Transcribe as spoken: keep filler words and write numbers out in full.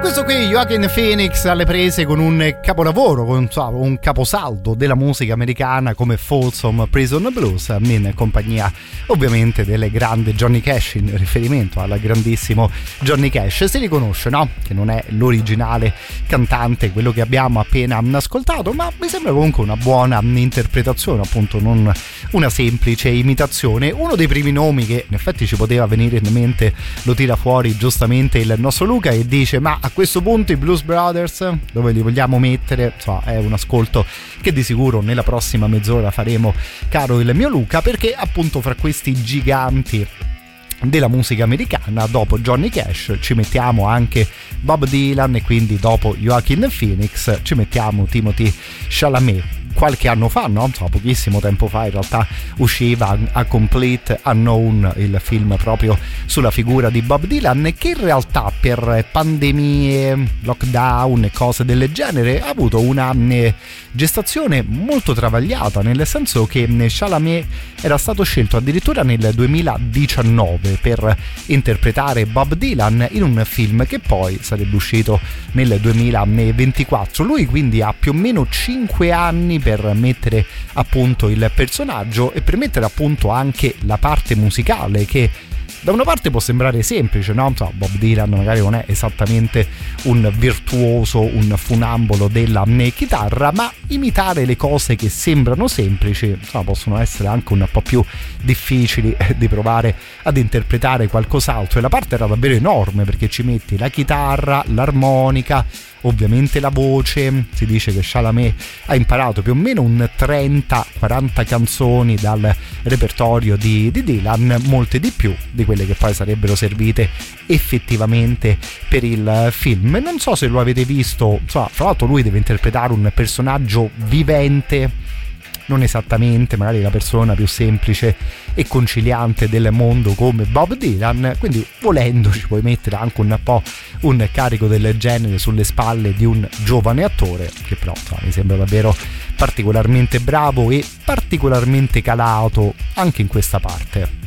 Questo qui, Joaquin Phoenix alle prese con un capolavoro, con un caposaldo della musica americana come Folsom Prison Blues, in compagnia ovviamente del grande Johnny Cash, in riferimento al grandissimo Johnny Cash. Si riconosce, no? Che non è l'originale cantante, quello che abbiamo appena ascoltato, ma mi sembra comunque una buona interpretazione, appunto non una semplice imitazione. Uno dei primi nomi che in effetti ci poteva venire in mente lo tira fuori giustamente il nostro Luca e dice: ma a questo punto i Blues Brothers dove li vogliamo mettere? Insomma, è un ascolto che di sicuro nella prossima mezz'ora faremo, caro il mio Luca, perché appunto fra questi giganti della musica americana, dopo Johnny Cash ci mettiamo anche Bob Dylan e quindi dopo Joaquin Phoenix ci mettiamo Timothée Chalamet. Qualche anno fa, no? Insomma, pochissimo tempo fa in realtà usciva A Complete Unknown, il film proprio sulla figura di Bob Dylan, che in realtà per pandemie, lockdown e cose del genere ha avuto una gestazione molto travagliata, nel senso che Chalamet era stato scelto addirittura nel duemiladiciannove per interpretare Bob Dylan in un film che poi sarebbe uscito nel duemilaventiquattro. Lui quindi ha più o meno cinque anni per mettere a punto il personaggio e per mettere a punto anche la parte musicale, che da una parte può sembrare semplice, no? Insomma, Bob Dylan magari non è esattamente un virtuoso, un funambolo della chitarra, ma imitare le cose che sembrano semplici, insomma, possono essere anche un po' più difficili di provare ad interpretare qualcos'altro. E la parte era davvero enorme, perché ci metti la chitarra, l'armonica, ovviamente la voce. Si dice che Chalamet ha imparato più o meno un trenta quaranta canzoni dal repertorio di, di Dylan, molte di più di quelle che poi sarebbero servite effettivamente per il film. Non so se lo avete visto, insomma, fra l'altro lui deve interpretare un personaggio vivente, non esattamente magari la persona più semplice e conciliante del mondo come Bob Dylan, quindi volendo ci puoi mettere anche un po' un carico del genere sulle spalle di un giovane attore che però insomma, mi sembra davvero particolarmente bravo e particolarmente calato anche in questa parte.